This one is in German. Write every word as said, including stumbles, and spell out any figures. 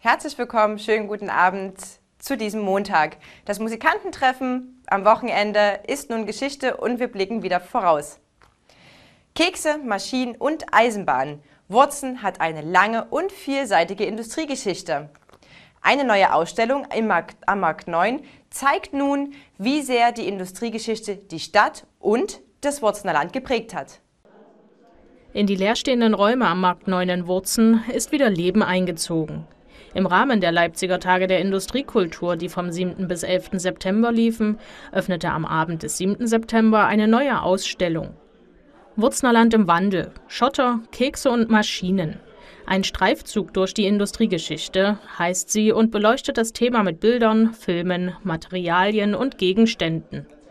Herzlich willkommen, schönen guten Abend zu diesem Montag. Das Musikantentreffen am Wochenende ist nun Geschichte und wir blicken wieder voraus. Kekse, Maschinen und Eisenbahnen. Wurzen hat eine lange und vielseitige Industriegeschichte. Eine neue Ausstellung im Markt, am Markt neun zeigt nun, wie sehr die Industriegeschichte die Stadt und das Wurzener Land geprägt hat. In die leerstehenden Räume am Markt neun in Wurzen ist wieder Leben eingezogen. Im Rahmen der Leipziger Tage der Industriekultur, die vom siebten bis elften September liefen, öffnete am Abend des siebten September eine neue Ausstellung. Wurzener Land im Wandel, Schotter, Kekse und Maschinen. Ein Streifzug durch die Industriegeschichte heißt sie und beleuchtet das Thema mit Bildern, Filmen, Materialien und Gegenständen.